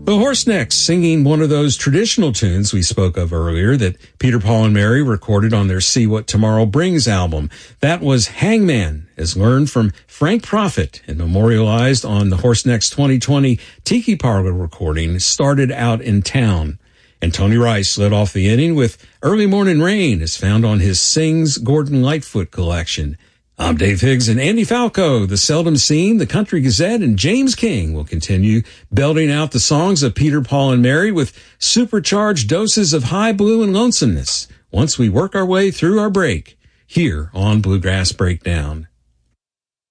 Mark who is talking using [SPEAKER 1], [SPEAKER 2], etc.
[SPEAKER 1] The Horsenecks singing one of those traditional tunes we spoke of earlier that Peter, Paul, and Mary recorded on their See What Tomorrow Brings album. That was Hangman, as learned from Frank Prophet and memorialized on the Horsenecks 2020 Tiki Parlor recording, Started Out in Town. And Tony Rice led off the inning with Early Morning Rain, as found on his Sings Gordon Lightfoot collection. I'm Dave Higgs, and Andy Falco, The Seldom Seen, The Country Gazette, and James King will continue belting out the songs of Peter, Paul, and Mary with supercharged doses of high blue and lonesomeness once we work our way through our break here on Bluegrass Breakdown.